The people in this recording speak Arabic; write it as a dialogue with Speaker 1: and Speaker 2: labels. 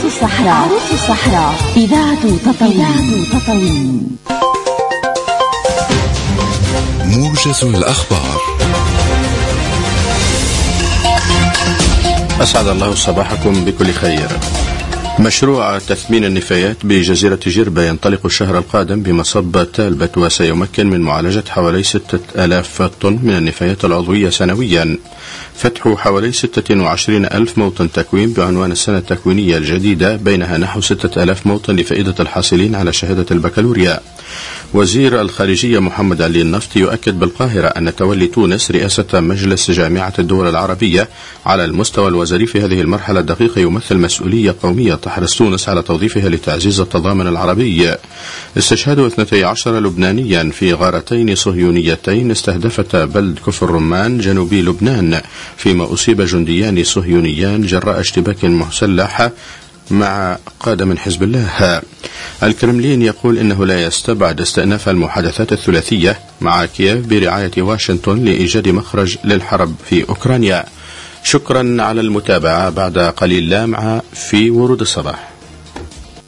Speaker 1: الصحراء إذاعة تطاوين.
Speaker 2: موجز الأخبار.
Speaker 3: أسعد الله صباحكم بكل خير. مشروع تثمين النفايات بجزيرة جربة ينطلق الشهر القادم بمصب تالبت، وسيمكن من معالجة حوالي 6000 طن من النفايات العضوية سنويا. فتح حوالي 26,000 موطن تكوين بعنوان السنة التكوينية الجديدة، بينها نحو 6000 موطن لفائدة الحاصلين على شهادة البكالوريا. وزير الخارجية محمد علي النفطي يؤكد بالقاهرة أن تولي تونس رئاسة مجلس جامعة الدول العربية على المستوى الوزاري في هذه المرحلة الدقيقة يمثل مسؤولية قومية تحرص تونس على توظيفها لتعزيز التضامن العربي. استشهاد 12 لبنانيا في غارتين صهيونيتين استهدفتا بلد كفر رمان جنوبي لبنان، فيما أصيب جنديان صهيونيان جراء اشتباك مسلح مع قادة من حزب الله. الكرملين يقول إنه لا يستبعد استئناف المحادثات الثلاثية مع كييف برعاية واشنطن لإيجاد مخرج للحرب في أوكرانيا. شكرا على المتابعة. بعد قليل لامعة في ورود الصباح.